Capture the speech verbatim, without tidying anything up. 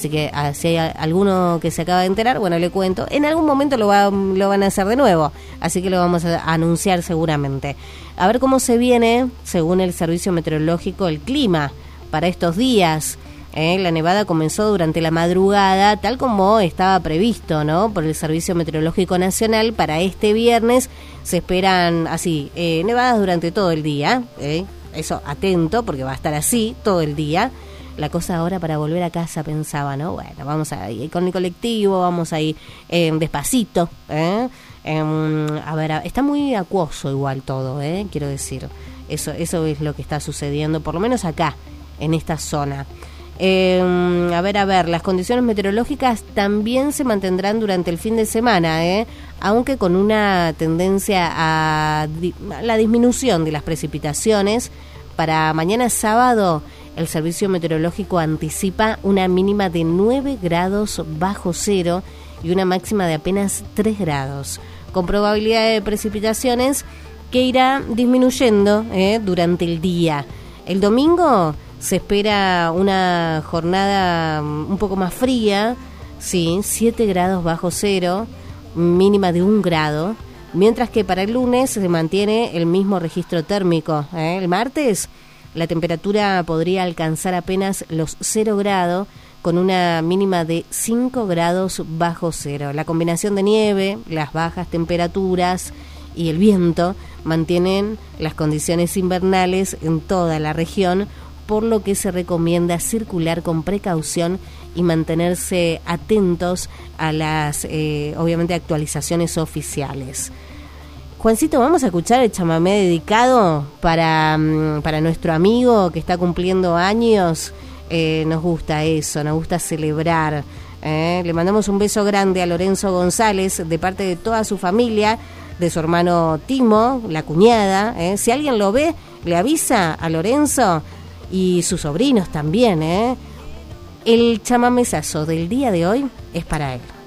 Así que si hay alguno que se acaba de enterar, bueno, le cuento. En algún momento lo, va, lo van a hacer de nuevo, así que lo vamos a anunciar seguramente. A ver cómo se viene, según el Servicio Meteorológico, el clima para estos días. ¿eh? La nevada comenzó durante la madrugada, tal como estaba previsto, ¿no? Por el Servicio Meteorológico Nacional. Para este viernes se esperan así, eh, nevadas durante todo el día. ¿eh? Eso, atento, porque va a estar así todo el día. La cosa ahora para volver a casa pensaba, ¿no? Bueno, vamos a ir con el colectivo, vamos a ir eh, despacito, ¿eh? Eh, a ver, está muy acuoso igual todo, ¿eh? Quiero decir, eso, eso es lo que está sucediendo, por lo menos acá, en esta zona. Eh, a ver, a ver, las condiciones meteorológicas también se mantendrán durante el fin de semana, ¿eh? Aunque con una tendencia a, di- a la disminución de las precipitaciones. Para mañana sábado, el Servicio Meteorológico anticipa una mínima de nueve grados bajo cero y una máxima de apenas tres grados, con probabilidad de precipitaciones que irá disminuyendo eh, durante el día. El domingo se espera una jornada un poco más fría, sí, siete grados bajo cero, mínima de un grado, mientras que para el lunes se mantiene el mismo registro térmico. ¿eh? El martes la temperatura podría alcanzar apenas los cero grados, con una mínima de cinco grados bajo cero. La combinación de nieve, las bajas temperaturas y el viento mantienen las condiciones invernales en toda la región, por lo que se recomienda circular con precaución y mantenerse atentos a las, eh, obviamente, actualizaciones oficiales. Juancito, vamos a escuchar el chamamé dedicado para, para nuestro amigo que está cumpliendo años. Eh, nos gusta eso, nos gusta celebrar. Eh. Le mandamos un beso grande a Lorenzo González de parte de toda su familia, de su hermano Timo, la cuñada. Eh. Si alguien lo ve, le avisa a Lorenzo y sus sobrinos también. Eh. El chamamesazo del día de hoy es para él.